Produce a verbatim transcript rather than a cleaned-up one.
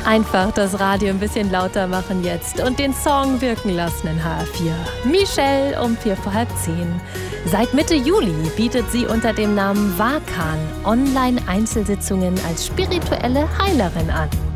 Einfach das Radio ein bisschen lauter machen jetzt und den Song wirken lassen in H R vier. Michelle um vier vor halb zehn. Seit Mitte Juli bietet sie unter dem Namen Wakan Online-Einzelsitzungen als spirituelle Heilerin an.